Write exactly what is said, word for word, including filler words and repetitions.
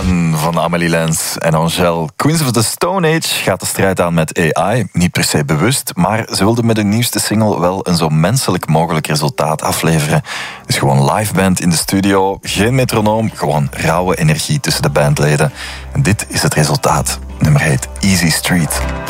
One van Amélie Lens en Angèle. Queens of the Stone Age gaat de strijd aan met A I. Niet per se bewust, maar ze wilden met hun nieuwste single wel een zo menselijk mogelijk resultaat afleveren. Dus gewoon live band in de studio, geen metronoom, gewoon rauwe energie tussen de bandleden. En dit is het resultaat. Het nummer heet Easy Street.